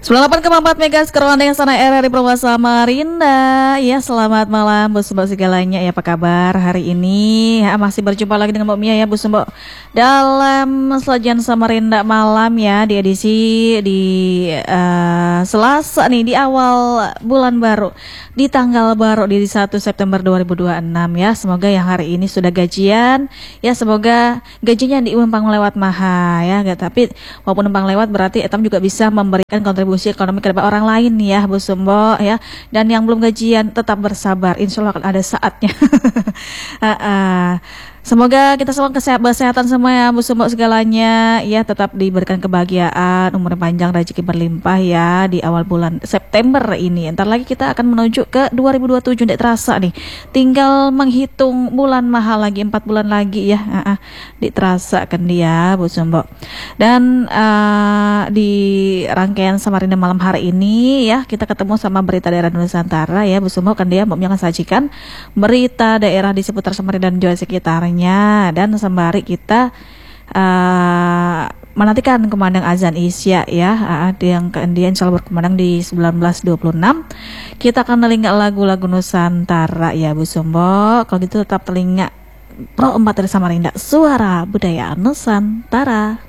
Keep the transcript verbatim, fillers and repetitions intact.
sembilan puluh delapan koma empat Megas Kerondeng Sana R R I Promo Samarinda. Ya, selamat malam Bu Sembok segalanya. Ya, apa kabar hari ini? Ya, masih berjumpa lagi dengan Mbak Mia ya Bu Sembok dalam Selajan Samarinda malam ya, di edisi di uh, Selasa nih, di awal bulan baru, di tanggal baru di satu September dua ribu dua puluh enam ya. Semoga yang hari ini sudah gajian ya, semoga gajinya diumpang lewat maha ya, gak, tapi walaupun numpang lewat berarti etam juga bisa memberikan kontribusi ekonomi kepada orang lain ya Bu Sembok ya. Dan yang belum gajian tetap bersabar, insya Allah akan ada saatnya. uh, uh. Semoga kita semua kesehatan semua ya Bu Sembok segalanya ya, tetap diberikan kebahagiaan, umur panjang, rezeki berlimpah ya di awal bulan September ini. Ntar lagi kita akan menuju ke dua ribu dua puluh tujuh, dek terasa nih, tinggal menghitung bulan mahal lagi, empat bulan lagi ya, uh, uh, diterasa kan dia Bu Sembok. Dan uh, di rangkaian Samarinda malam hari ini ya, kita ketemu sama berita daerah Nusantara ya Bu Sembok kan dia, Mbak Mia akan sajikan berita daerah di seputar Samarinda dan juga sekitarnya. Dan sembari kita uh, menantikan kumandang azan Isya ya, uh, yang kemudian insya Allah berkumandang di sembilan belas dua puluh enam. Kita akan telinga lagu-lagu Nusantara ya Bu Sembok. Kalau gitu tetap telinga Pro empat dari Samarinda, suara budaya Nusantara.